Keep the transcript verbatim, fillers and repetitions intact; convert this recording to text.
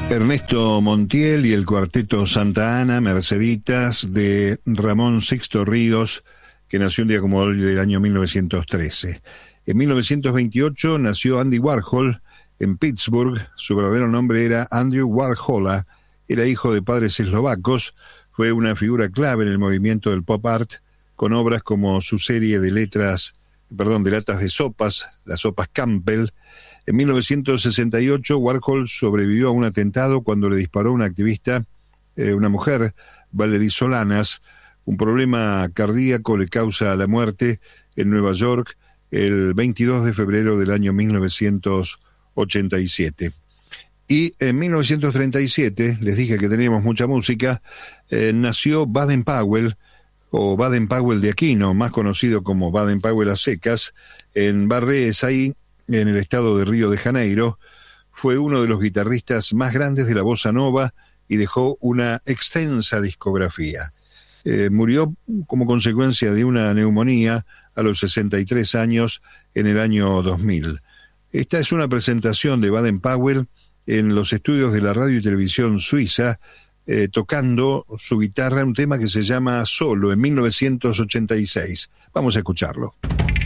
Ernesto Montiel y el cuarteto Santa Ana, Merceditas, de Ramón Sixto Ríos, que nació un día como hoy del año mil novecientos trece. En mil novecientos veintiocho nació Andy Warhol en Pittsburgh. Su verdadero nombre era Andrew Warhola. Era hijo de padres eslovacos. Fue una figura clave en el movimiento del pop art, con obras como su serie de letras, perdón, de latas de sopas, las sopas Campbell. En mil novecientos sesenta y ocho, Warhol sobrevivió a un atentado cuando le disparó a una activista, eh, una mujer, Valerie Solanas. Un problema cardíaco le causa la muerte en Nueva York el veintidós de febrero del año mil novecientos ochenta y siete. Y en mil novecientos treinta y siete, les dije que teníamos mucha música, eh, nació Baden Powell, o Baden Powell de Aquino, más conocido como Baden Powell a secas, en Barrés, ahí en el estado de Río de Janeiro. Fue uno de los guitarristas más grandes de la bossa nova y dejó una extensa discografía. Eh, murió como consecuencia de una neumonía a los sesenta y tres años en el año dos mil. Esta es una presentación de Baden Powell en los estudios de la radio y televisión suiza, eh, tocando su guitarra, un tema que se llama Solo, en mil novecientos ochenta y seis. Vamos a escucharlo.